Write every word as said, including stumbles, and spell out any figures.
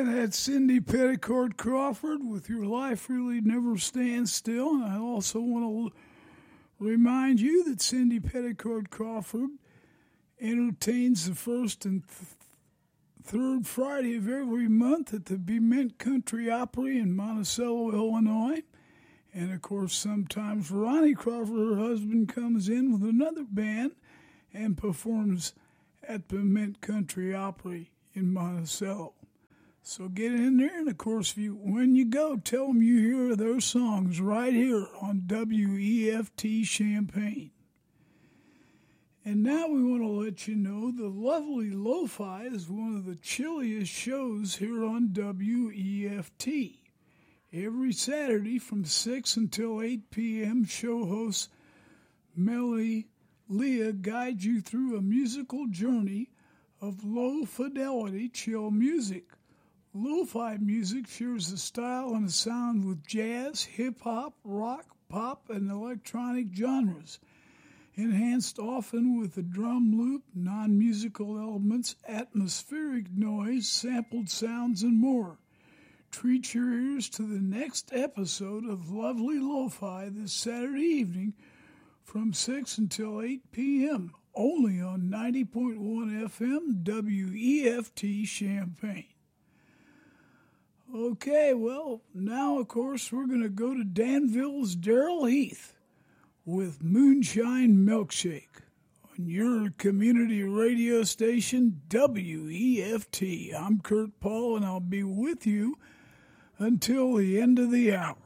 that's Cindy Petticoat Crawford with Your Life Really Never Stands Still. And I also want to remind you that Cindy Petticoat Crawford entertains the first and th- third Friday of every month at the Bement Country Opry in Monticello, Illinois. And, of course, sometimes Ronnie Crawford, her husband, comes in with another band and performs at Bement Country Opry in Monticello. So get in there, and of course, if you, when you go, tell them you hear their songs right here on W E F T Champaign. And now we want to let you know the Lovely Lo-Fi is one of the chilliest shows here on W E F T. Every Saturday from six until eight p.m., show host Melly Leah guides you through a musical journey of low-fidelity chill music. Lo-fi music shares a style and a sound with jazz, hip-hop, rock, pop, and electronic genres, enhanced often with a drum loop, non-musical elements, atmospheric noise, sampled sounds, and more. Treat your ears to the next episode of Lovely Lo-Fi this Saturday evening from six until eight p.m., only on ninety point one F M W E F T Champaign. Okay, well, now, of course, we're going to go to Danville's Daryl Heath with Moonshine Milkshake on your community radio station, W E F T. I'm Kurt Paul, and I'll be with you until the end of the hour.